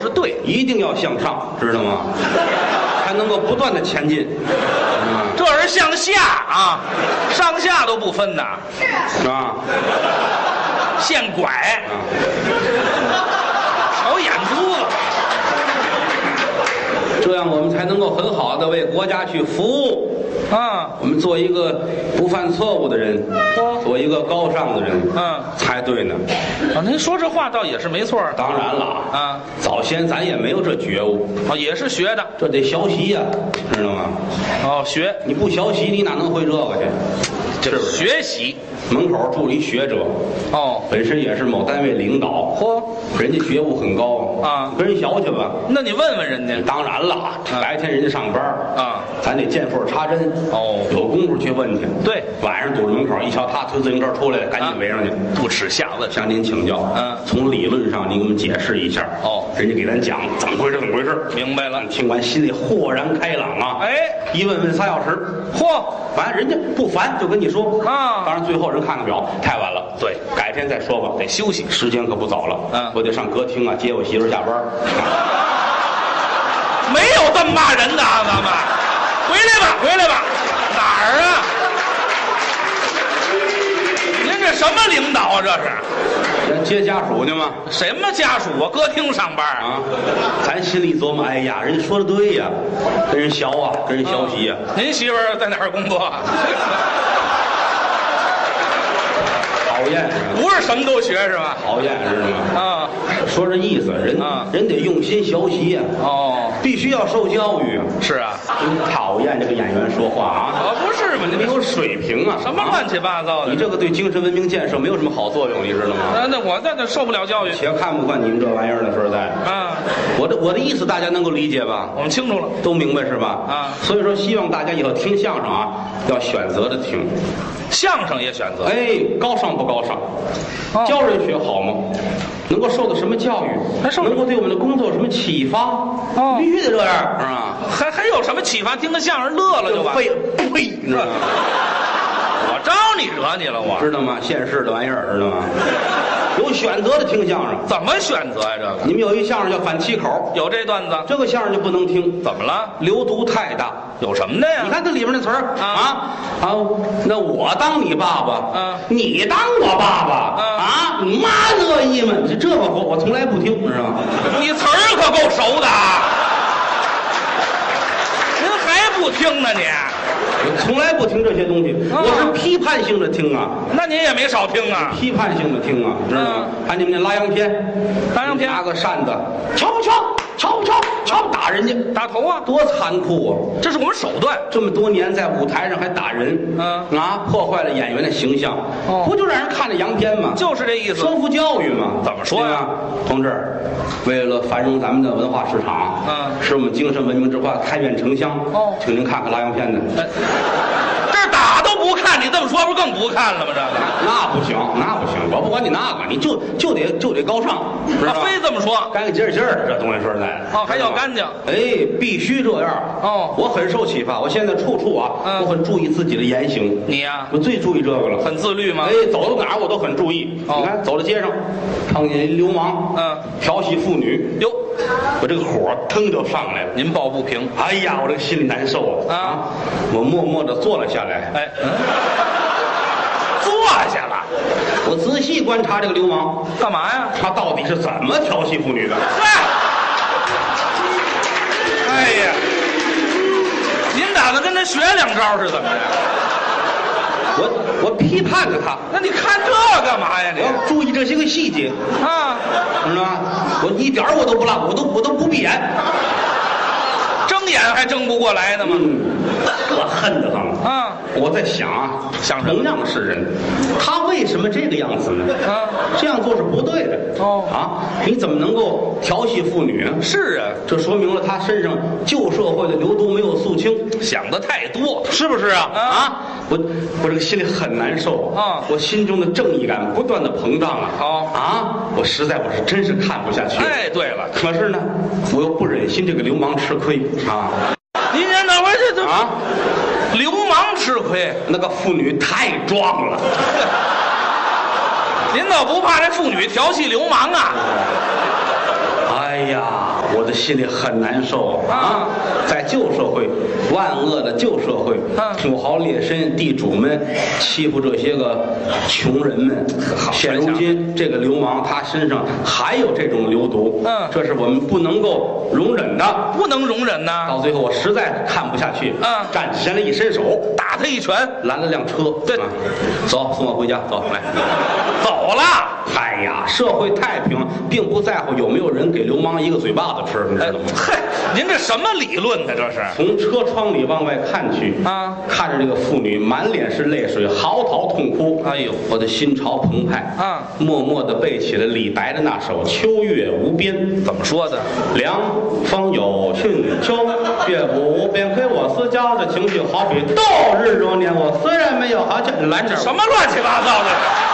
是对， 一定要向上，知道吗？才能够不断的前进。 这是向下啊，上下都不分呐。 是啊， 现拐，瞧眼珠子， 这样我们才能够很好的为国家去服务。我们做一个不犯错误的人，做一个高尚的人，才对呢。 您说这话倒也是没错。 当然了早先咱也没有这觉悟也是学的， 这得学习呀，知道吗？ 学， 你不学习，你哪能会这个去？ 这是学习。 门口住了一学者，本身也是某单位领导，人家觉悟很高跟人学去吧。 那你问问人家。 当然了，白天人家上班咱得见缝插针有功夫去问去。 对， 晚上堵着门口一瞧他推自行车出来了，赶紧围上去， 不耻下问， 向您请教。从理论上您给我们解释一下。人家给咱讲怎么回事，怎么回事。 明白了， 听完心里豁然开朗一问问3小时，完人家不烦就跟你说当然最后人看看表，太晚了， 对， 改天再说吧， 得休息， 时间可不早了。我得上歌厅接我媳妇下班。 没有这么骂人的咱们回来吧，回来吧，哪儿啊？您这什么领导这是？ 接家属去吗？ 什么家属啊？歌厅上班咱心里琢磨，哎呀，人家说的对呀，跟人学跟人学习呀。 您媳妇儿在哪儿工作？ 讨厌， 不是什么都学是吧？ 讨厌，知道吗？说这意思，人得用心学习呀。必须要受教育啊。 是啊， 讨厌这个演员说话不是嘛？ 你没有水平啊！ 什么乱七八糟的？ 你这个对精神文明建设没有什么好作用，你知道吗？ 那我那受不了教育。 且看不惯你们这玩意儿呢，说实在。我的意思大家能够理解吧？ 我们清楚了， 都明白是吧？所以说希望大家以后听相声要选择的听。 相声也选择。 高尚不高尚？教人学好吗？能够受到什么教育？能够对我们的工作有什么启发？必须得这样，是吧？ 还有什么启发？听个相声乐了就完。 呸！你知道吗？ 我招你惹你了？我知道吗？现世的玩意儿，知道吗？有选择的听相声， 怎么选择呀？这个你们有一相声叫反七口， 有这段子， 这个相声就不能听。 怎么了？ 流毒太大。 有什么的呀？ 你看这里面那词儿那我当你爸爸你当我爸爸你妈乐意吗？这个我从来不听，知道吗？ 你词儿可够熟的您还不听呢你？ 我从来不听这些东西，我是批判性的听那您也没少听批判性的听知道吗？看你们那拉洋片，拿个扇子，瞧不瞧？瞧不瞧？瞧不打人家， 打头多残酷这是我们手段。 这么多年在舞台上还打人，破坏了演员的形象，不就让人看着洋片吗？ 就是这意思， 说服教育嘛。 怎么说呀？ 同志，为了繁荣咱们的文化市场，使我们精神文明之化开遍城乡，请您看看拉洋片的。 这打都不看，你这么说不更不看了吗？这个那不行，那不行，我不管你那个，你就得高尚， 非这么说， 干干净净的这东西说实在的还要干净。 必须这样我很受启发，我现在处处我很注意自己的言行。 你呀， 我最注意这个了， 很自律吗？ 走到哪儿我都很注意。你看走到街上，碰见一流氓，调戏妇女， 哟， 我这个火腾就上来了。 您抱不平？ 哎呀，我这个心里难受我默默地坐了下来。 坐下了。 我仔细观察这个流氓， 干嘛呀？ 他到底是怎么调戏妇女的？ 哎呀，您打算跟他学2招是怎么着？ 我批判着他。 那你看这干嘛呀？你要注意这些个细节知道吗？我一点我都不落，我都不闭眼。 睁眼还睁不过来呢吗？ 我恨得慌我在想想什么？ 同样是人，他为什么这个样子呢？这样做是不对的。你怎么能够调戏妇女呢？ 是啊， 这说明了他身上旧社会的流毒没有肃清。 想的太多， 是不是我这个心里很难受我心中的正义感不断的膨胀我实在我是真是看不下去。 对了， 可是呢，我又不忍心这个流氓吃亏您先等会儿这流氓吃亏， 那个妇女太壮了。 您倒不怕这妇女调戏流氓哎呀， 我的心里很难受啊！在旧社会，万恶的旧社会，土豪劣绅、地主们欺负这些个穷人们。现如今，这个流氓他身上还有这种流毒，这是我们不能够容忍的， 不能容忍呐！ 到最后，我实在看不下去，站起来一伸手， 打他一拳， 拦了辆车， 对， 走，送我回家，走，来， 走了。 哎呀，社会太平，并不在乎有没有人给流氓一个嘴巴子吃，你知道吗？ 嗨，您这什么理论呢？这是从车窗里往外看去啊，看着这个妇女满脸是泪水，嚎啕痛哭。 哎呦， 我的心潮澎湃啊，默默地背起了李白的那首《秋月无边》。 怎么说的？ 凉风有讯秋，月无边，亏我思交。这情绪好比度日如年。我虽然没有好钱，拦着什么乱七八糟的？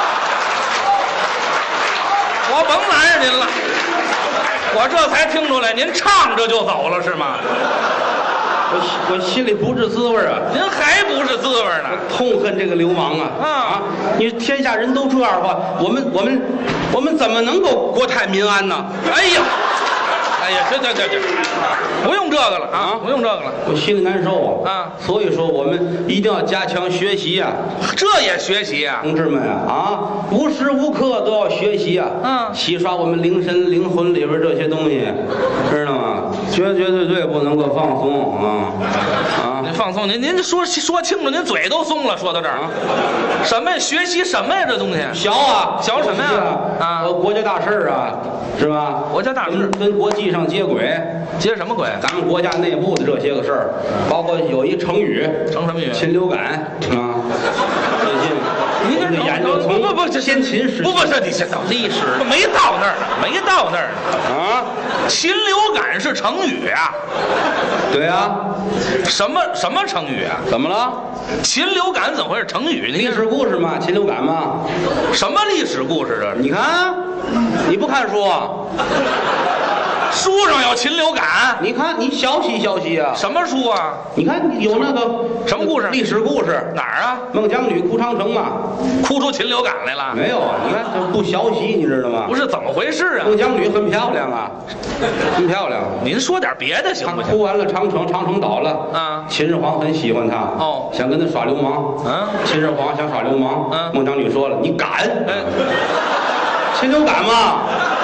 我甭拦着您了，我这才听出来，您唱着就走了是吗？ 我心里不是滋味啊！ 您还不是滋味呢？ 痛恨这个流氓啊！你天下人都这样的话，我们怎么能够国泰民安呢？ 哎呀！哎呀，这，不用这个了啊，不用这个了， 我心里难受啊！所以说我们一定要加强学习呀， 这也学习呀， 同志们啊，无时无刻都要学习啊，洗刷我们灵魂里边这些东西，知道吗？绝对不能够放松啊！ 您放松，您说清楚，您嘴都松了，说到这儿啊，什么呀？学习什么呀？这东西小什么呀？ 啊，国家大事啊，是吧？ 国家大事跟国际上接轨， 接什么轨？ 咱们国家内部的这些个事儿，包括有一成语， 成什么语？ 禽流感啊。最近您这研究从这先秦时， 不是你先到历史没到那儿啊？禽流感是成语啊？ 对啊。 什么成语啊？ 怎么了？ 禽流感怎么会是成语？ 历史故事嘛，禽流感嘛。 什么历史故事这？ 你看，你不看书啊？ 书上有禽流感， 你看你小息啊？ 什么书啊？你看有那个什么故事？ 历史故事哪儿啊？ 孟姜女哭长城嘛， 哭出禽流感来了？ 没有啊，你看这不小息，你知道吗？ 不是怎么回事啊？ 孟姜女很漂亮啊，很漂亮。 您说点别的行不行？ 哭完了长城倒了啊， 秦始皇很喜欢她哦，想跟她耍流氓秦始皇想耍流氓孟姜女说了，你敢？禽流感嘛。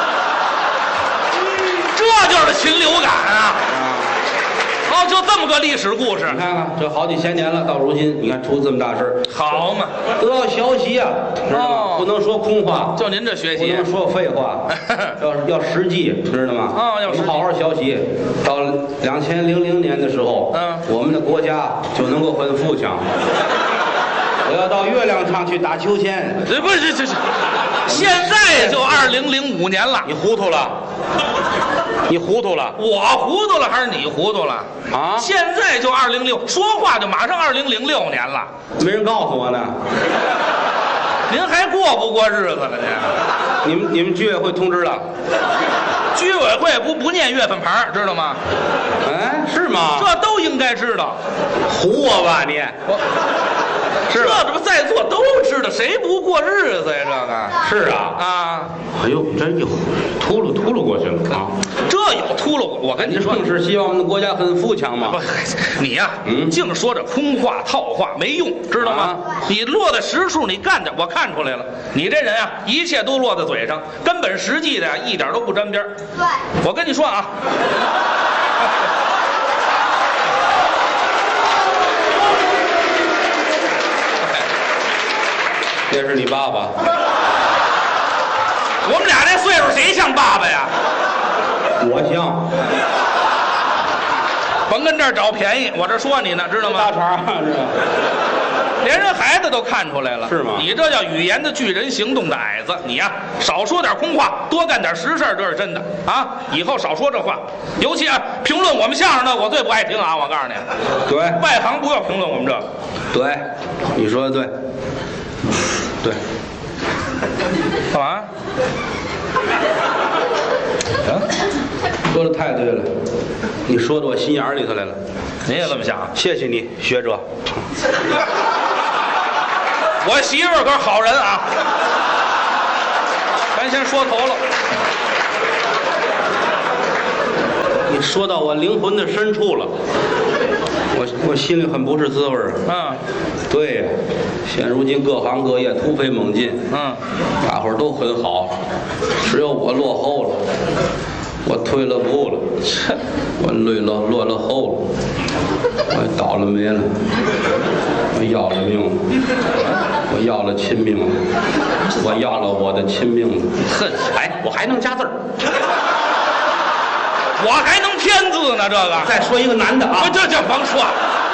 这就是禽流感啊！哦，就这么个历史故事。 你看看，这好几千年了，到如今，你看出这么大事儿， 好嘛， 都要学习啊，知道吗？不能说空话。 就您这学习， 不能说废话，要实际，知道吗？ 要我们好好学习。到2000年的时候，我们的国家就能够很富强。我要到月亮上去打秋千。 不是，现在就2005年了。 你糊涂了。你糊涂了， 我糊涂了还是你糊涂了啊？现在就2006，说话就马上2006年了， 没人告诉我呢。 您还过不过日子了您？你们居委会通知了， 居委会不念月份牌，知道吗？ 哎，是吗？ 这都应该知道。 唬我吧你！ 这不在座都知道，谁不过日子呀？ 这个是啊。 哎呦，真有秃噜过去了啊！ 这有秃噜，我跟你说， 正是希望我们的国家很富强嘛。 你呀，净说这空话套话没用，知道吗？你落在实处，你干的，我看出来了。你这人啊，一切都落在嘴上，根本实际的一点都不沾边。对，我跟你说啊。 这是你爸爸。 我们俩这岁数，谁像爸爸呀？ 我像。 甭跟这儿找便宜，我这说你呢，知道吗？ 大茬是吧？ 连人孩子都看出来了， 是吗？ 你这叫语言的巨人，行动的矮子。你呀，少说点空话，多干点实事，这是真的啊！以后少说这话，尤其啊，评论我们相声的，我最不爱听啊！我告诉你， 对， 外行不要评论我们这个。 对，你说的对。对， 干嘛？ 说的太对了，你说到我心眼里头来了。 您也这么想？ 谢谢你，学者。 我媳妇儿可是好人啊，咱先说头了。 说到我灵魂的深处了，我心里很不是滋味儿。对呀，现如今各行各业突飞猛进，大伙儿都很好，只有我落后了，我退了步了，我落了后了，我倒了霉了，我要了命了，我要了亲命了，我要了我的亲命了。 哼， 哎，我还能加字儿。 我还能添字呢，这个。 再说一个男的啊， 这甭说，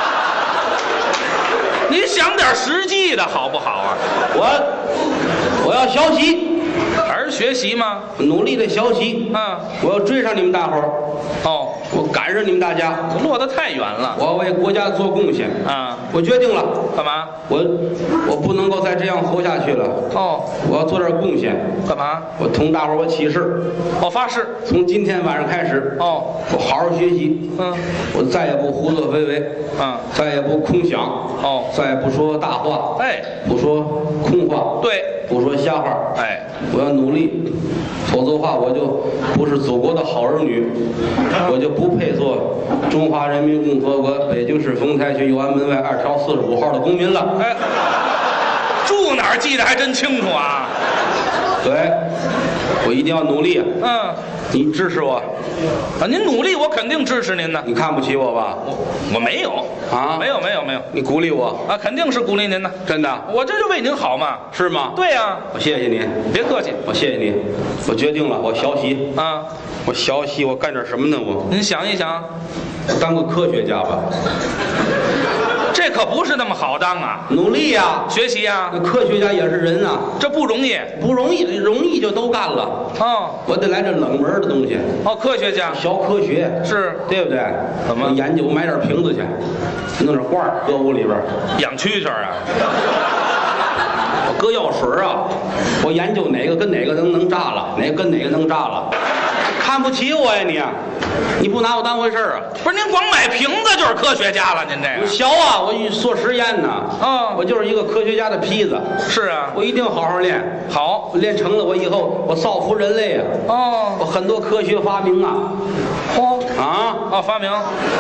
你想点实际的好不好啊？ 我要学习， 还是学习吗？ 努力的学习。我要追上你们大伙儿。 哦， 我赶上你们大家， 落得太远了。 我要为国家做贡献。我决定了。 干嘛？ 我不能够再这样活下去了。 哦， 我要做点贡献。 干嘛？ 我同大伙儿我起誓。 发誓。 从今天晚上开始。我好好学习。我再也不胡作非为。再也不空想。再也不说大话。不说空话。 对。 不说瞎话。我要努力，否则的话我就不是祖国的好儿女，我就不配做中华人民共和国北京市丰台区右安门外2条45号的公民了。 住哪儿记得还真清楚啊。 对，我一定要努力。你支持我您努力，我肯定支持您的。 你看不起我吧？ 我没有啊，没有。 你鼓励我啊，肯定是鼓励您的， 真的。 我这就为您好嘛。 是吗？ 对呀。 我谢谢你， 别客气。 我谢谢你，我决定了，我学习啊。 我学习，我干点什么呢？ 您想一想， 当个科学家吧。 这可不是那么好当啊！ 努力呀， 学习呀。 那科学家也是人啊， 这不容易， 不容易，容易就都干了。我得来这冷门的东西。 科学家学科学是对不对？ 怎么研究？我买点瓶子去，弄点花搁屋里边养蛐蛐啊。 我搁药水啊，我研究哪个跟哪个能炸了，哪个跟哪个能炸了。看不起我呀你？你不拿我当回事啊？ 不是，您光买瓶子就是科学家了，您这个。 小啊，我做实验呢。我就是一个科学家的坯子。 是啊， 我一定好好练。 好， 练成了，我以后我造福人类啊。我很多科学发明啊。发明。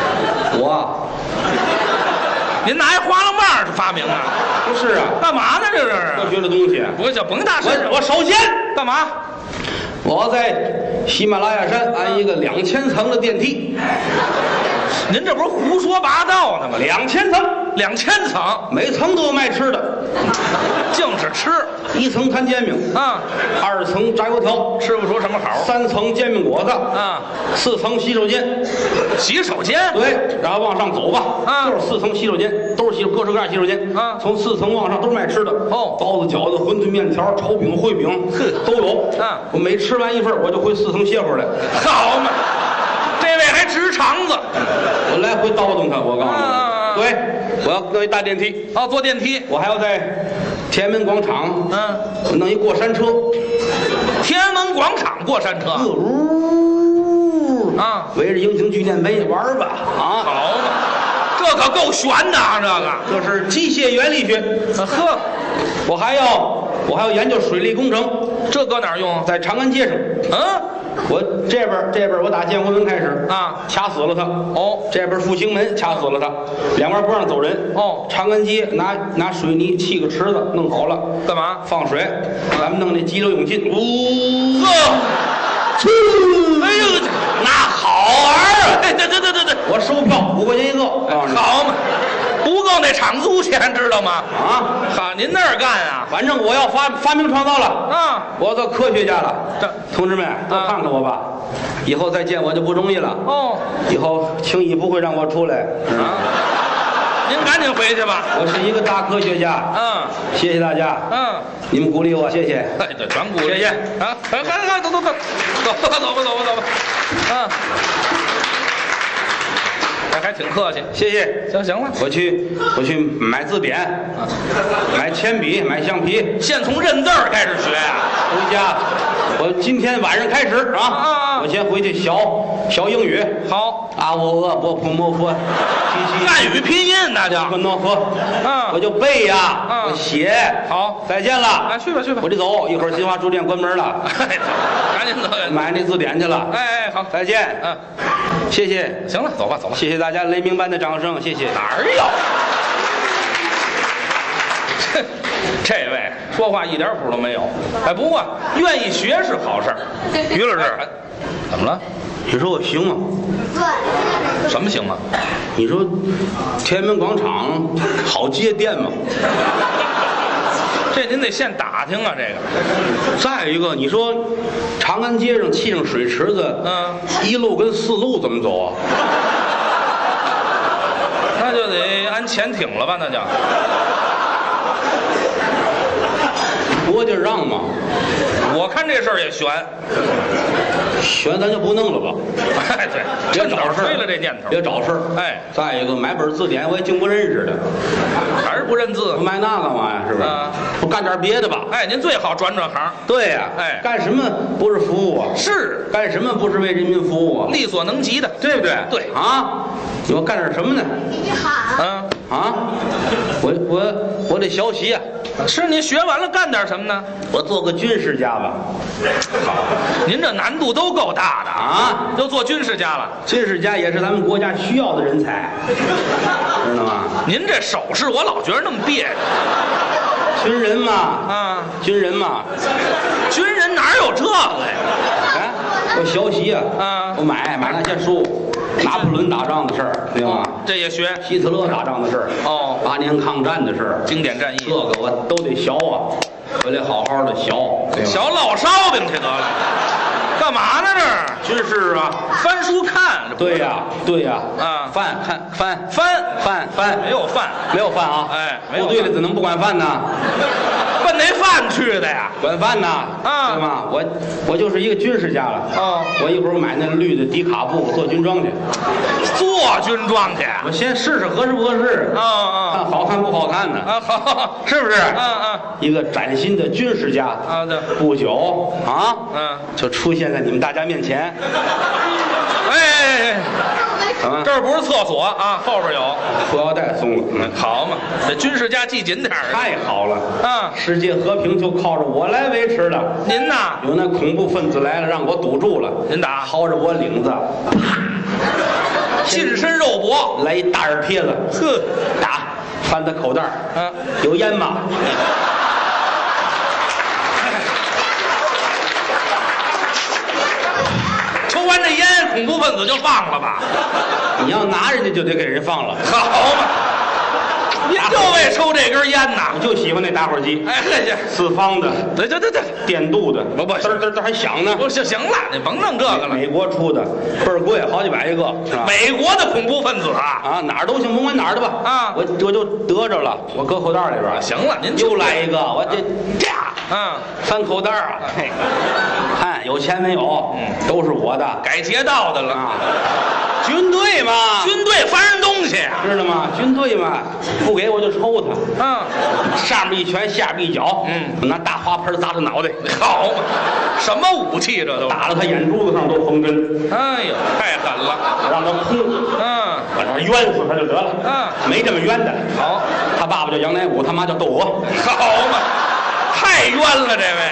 您拿一花浪棒是发明啊？ 不是啊。 干嘛呢？这是科学的东西。 不是，甭大声。 我首先干嘛？ 我要在喜马拉雅山安一个2000层的电梯。 您这不是胡说八道呢吗 ？2000层 ，2000层， 每层都有卖吃的， 净是吃。 1层摊煎饼，2层炸油条， 吃不出什么好。 3层煎饼果子，4层洗手间。 洗手间？ 对，然后往上走吧，就是4层洗手间，都是各式各样洗手间。从4层往上都是卖吃的，包子、饺子、馄饨、面条、炒饼、烩饼，都有。我每吃完一份，我就回4层歇会儿来。 好嘛，这位还直肠子。 我来回叨叨他，我告诉你。对，我要弄一大电梯。 坐电梯。 我还要在天安门广场，我弄一过山车。 天安门广场过山车。 围着英雄纪念碑玩吧。 好嘛，这可够悬的啊！ 这是机械原理学。我还要研究水利工程。 这搁哪儿用？ 在长安街上。我这边我打建国门开始掐死了他。这边复兴门掐死了他，两边不让走人。长安街拿水泥砌个池子弄好了， 干嘛？ 放水，咱们弄那激流勇进。 哎呦， 那好玩啊！ 对， 我收票5块钱一个。 好嘛，不够那场租钱，知道吗？好，您那儿干啊？ 反正我要发明创造了我要做科学家了。同志们都看看我吧，以后再见我就不容易了。以后轻易不会让我出来。 您赶紧回去吧。 我是一个大科学家。谢谢大家。你们鼓励我，谢谢。 对，全鼓励。 谢谢。 走吧。还挺客气， 谢谢。 行了， 我去买字典，买铅笔，买橡皮。 先从认字开始学呀。 回家，我今天晚上开始我先回去学英语。 好， 啊喔呃啵噗摸佛， 汉语拼音那叫诺佛。我就背呀，我写。 好， 再见了。 去吧。 我得走，一会儿新华书店关门了。 赶紧走， 买那字典去了。 好， 再见。 谢谢。 行了，走吧，走吧。 谢谢大家雷鸣般的掌声，谢谢。 哪儿有？这位说话一点谱都没有。哎，不过愿意学是好事儿。于老师，怎么了？ 你说我行吗？ 什么行啊？ 你说天安门广场好接电吗？ 这您得先打听啊，这个。 再一个，你说长安街上砌上水池子，一路跟四路怎么走啊？ 那就得安潜艇了吧？那叫。 国家让吗？ 我看这事儿也悬。 悬咱就不弄了吧。 哎，对，趁早吹了这念头， 别找事儿。 哎， 再一个，买本字典我也净不认识的， 还是不认字。 我买那干嘛呀？是不是？不干点别的吧？ 哎，您最好转转行。 对呀。 哎， 干什么不是服务啊？ 是。 干什么不是为人民服务啊？ 力所能及的， 对不对？ 对啊，你要干点什么呢？ 你好。 我得学习啊。 是您学完了干点什么呢？ 我做个军事家吧。 好，您这难度都够大的啊！ 都做军事家了。 军事家也是咱们国家需要的人才，知道吗？ 您这手势我老觉得那么别扭。 军人嘛， 啊， 军人嘛， 军人哪有这个呀？ 哎，我学习啊，我买那些书，拿破仑打仗的事儿，对吗？ 这也学。 希特勒打仗的事儿，8年抗战的事儿， 经典战役， 这个我都得学啊，我得好好的学， 学烙烧饼去得了。干嘛呢这？ 军事啊， 翻书看。 对呀，对呀，翻， 没有饭， 没有饭啊！ 哎，没有。 部队里怎能不管饭呢？ 奔那饭去的呀？ 管饭呢？ 啊， 对吗？我就是一个军事家了。 哦， 我一会儿买那绿的迪卡布做军装去。 做军装去？ 我先试试合适不合适。看好看不好看呢？ 好， 是不是？一个崭新的军事家。 对。 不久就出现在你们大家面前。 哎，这儿不是厕所啊，后边有。 裤腰带松了。 好嘛，这军事家系紧点儿。 太好了。世界和平就靠着我来维持的。 您呐？ 有那恐怖分子来了，让我堵住了。 您打？ 薅着我领子， 近身肉搏， 来一大耳贴子，打，翻他口袋儿。有烟吗？ 抽完这烟，恐怖分子就放了吧？ 你要拿人家就得给人放了。 好嘛，您就为抽这根烟呐？ 我就喜欢那打火机。 哎嘿去， 四方的， 对， 电镀的， 不， 嘚还响呢。 不行了，你甭弄这个了。 美国出的，倍儿贵，好几百一个，是吧？ 美国的恐怖分子啊， 哪儿都行，甭管哪儿的吧。我就得着了，我搁口袋里边。 行了，您又来一个，我这翻口袋啊。嘿，看有钱没有？都是我的， 改劫道的了。 军队嘛， 军队翻人东西， 知道吗？军队嘛，不给我就抽他。上面一拳，下边一脚。我拿大花盆砸他脑袋。 好嘛，什么武器这都打到他眼珠子上都缝针。 哎呦，太狠了！ 让他哭。把他冤死他就得了。没这么冤的。 好， 他爸爸叫杨乃武，他妈叫窦娥。 好嘛，太冤了这位。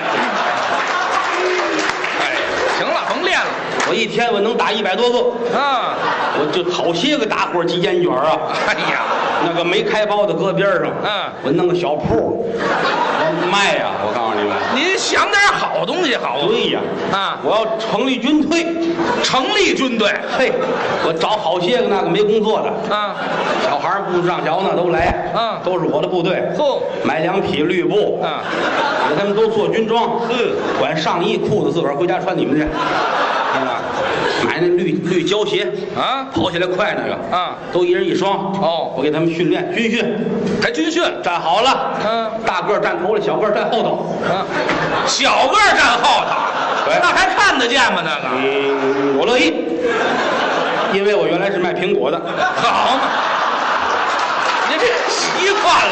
行了，甭练了。 我一天我能打100多个我就好些个大伙鸡尖卷啊！ 哎呀， 那个没开包的搁边上，我弄个小铺卖呀！我告诉你们， 您想点好东西好。 对呀，我要成立军队， 成立军队。 嘿，我找好些个那个没工作的小孩不上学呢都来，都是我的部队。买2匹绿布，给他们都做军装，管上衣裤子自个儿回家穿你们去。买那绿胶鞋跑起来快那个都一人一双。我给他们训练军训， 还军训， 站好了。大个站头里，小个站后头。 小个站后头，那还看得见吗？那个， 我乐意，因为我原来是卖苹果的。 好嘛，您这习惯了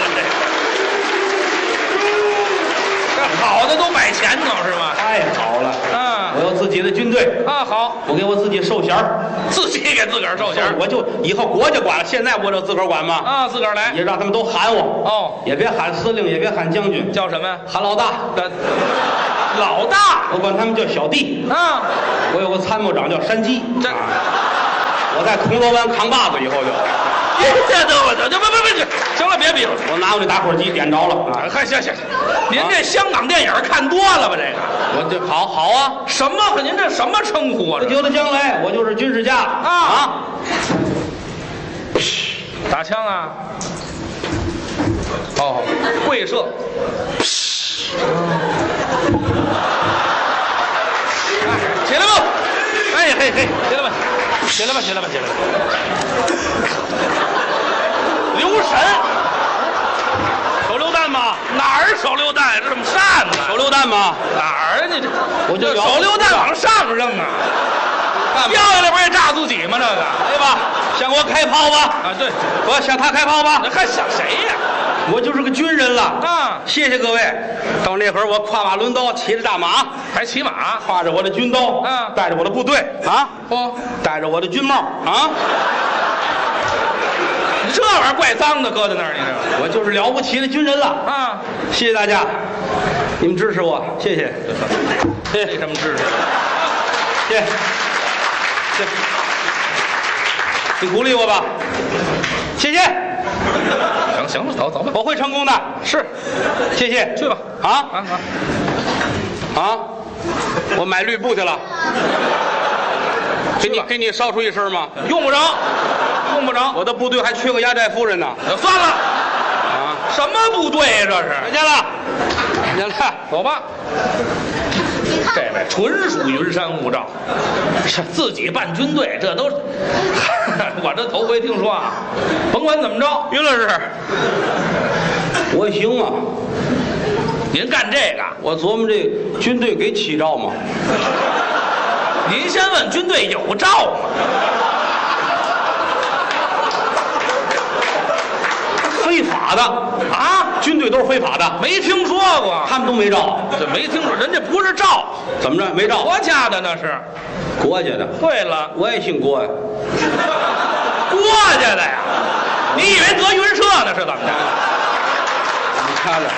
这好的都摆前头是吧？ 太好了。我有自己的军队好， 我给我自己授衔， 自己给自个儿授衔， 我就以后国家管了，现在我就自个儿管嘛。 自个儿来， 也让他们都喊我也别喊司令，也别喊将军， 叫什么呀？ 喊老大。 老大， 我管他们叫小弟我有个参谋长叫山鸡， 在铜锣湾扛把子以后就， 行了，别比了， 我拿我这打火机点着了啊！ 嗨，行，您这香港电影看多了吧？这个我这好啊， 什么？您这什么称呼啊？ 不久的将来我就是军事家啊！ 打枪啊！哦，会射。起来吧！哎嘿，起来吧！留神！ 手榴弹吗？ 哪儿手榴弹？这么扇呢？ 手榴弹吗？ 哪儿啊？你这我就手榴弹往上扔啊！掉下来不也炸自己吗？这个， 对吧？向我开炮吧！ 啊，对， 我向他开炮吧！ 还想谁呀？ 我就是个军人了啊！ 谢谢各位。到那会儿，我挎马抡刀，骑着大马， 还骑马， 挎着我的军刀，带着我的部队啊，戴着我的军帽啊。 你这玩意儿怪脏的，搁在那儿，你这我就是了不起的军人了啊！ 谢谢大家，你们支持我，谢谢。 没什么支持， 谢。你鼓励我吧，谢谢。 行了，走吧， 我会成功的。 是， 谢谢， 去吧。 我买绿布去了。给你捎出一身吗？ 用不着。 我的部队还缺个压寨夫人呢。 算了。什么部队呀？这是。 再见了， 走吧。这位纯属云山雾罩，自己办军队，这都我这头回听说啊。甭管怎么着， 于老师，我行啊。 您干这个， 我琢磨这军队给起照吗？ 您先问军队有照吗？ 非法的啊！军队都是非法的， 没听说过， 他们都没照。 这没听说，人家不是照， 怎么着？没照？ 国家的那是， 国家的。 对了， 我也姓郭呀。 国家的呀？你以为德云社呢？是怎么着？ 你看了。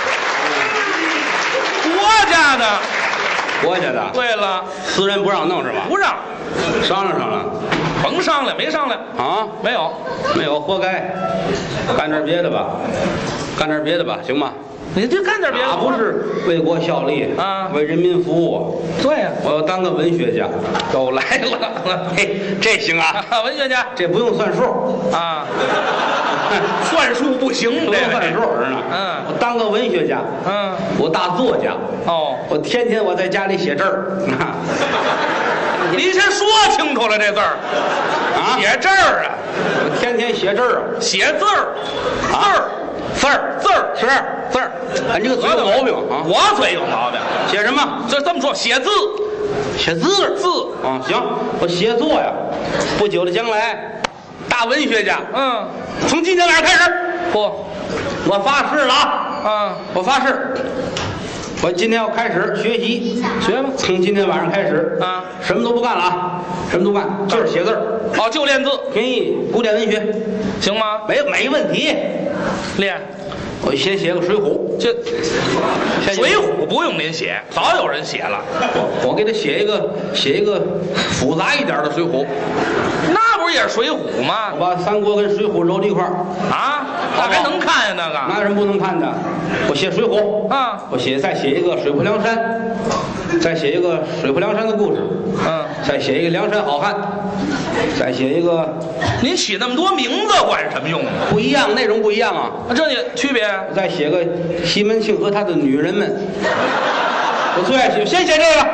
国家的。 国家的。 对了， 私人不让弄是吧？ 不让。 商量， 甭商量，没商量啊？ 没有， 活该。干点别的吧，行吗？ 你就干点别的， 不是为国效力啊， 为人民服务。 对呀， 我要当个文学家。 都来了， 嘿，这行啊！ 文学家， 这不用算数啊，算数不行， 不用算数是吧？我当个文学家，我大作家。我天天我在家里写字儿。 您先说清楚了这字儿啊， 写字儿啊， 我天天写字儿啊， 写字儿， 字儿，俺这个嘴有毛病啊！ 我嘴有毛病， 写什么？ 这么说，写字啊， 行，我写作呀，不久的将来，大文学家。从今天晚上开始，我发誓了啊！我发誓。我今天要开始学习， 学吧。 从今天晚上开始啊，什么都不干了啊，什么都不干，就是写字儿。 就练字。 古典文学， 行吗？ 没问题。 练。 我先写个《水浒》， 《水浒》不用您写，早有人写了。 我给他写一个复杂一点的《水浒》。 那不是也是《水浒》吗？ 我把三国跟《水浒》揉在一块儿啊，那还能看呀？那个哪有什么不能看的？我写《水浒》啊，我再写一个水泊梁山，再写一个水泊梁山的故事，再写一个梁山好汉，再写一个。 您起那么多名字管什么用啊？ 不一样，内容不一样啊。 这也区别。 再写个西门庆和他的女人们，我最爱写，先写这个，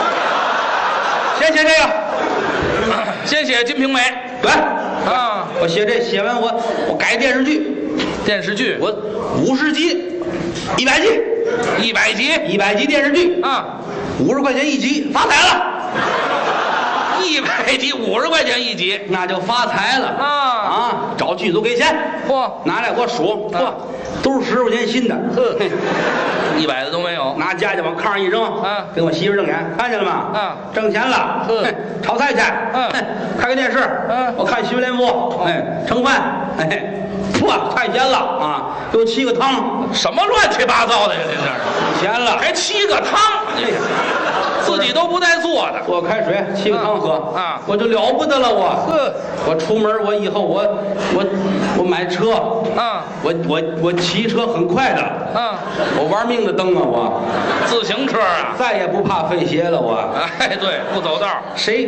先写《金瓶梅》。对啊，我写完我改电视剧，我50集，100集电视剧啊，50块钱一集，发财了。 100集50块钱一集， 那就发财了啊！找剧组给钱，拿来给我数，都是10块钱新的 ，100的都没有。 拿家去往炕上一扔，跟我媳妇瞪眼，看见了吗？挣钱了，炒菜去，开个电视，我看新闻联播，盛饭，太咸了啊！给我沏个汤， 什么乱七八糟的呀？您这是咸了， 还沏个汤？ 自己都不带做的， 做开水沏个汤喝啊， 我就了不得了我出门我以后我买车啊， 我骑车很快的啊， 我玩命的蹬啊我自行车啊， 再也不怕费鞋了我。 哎对，不走道， 谁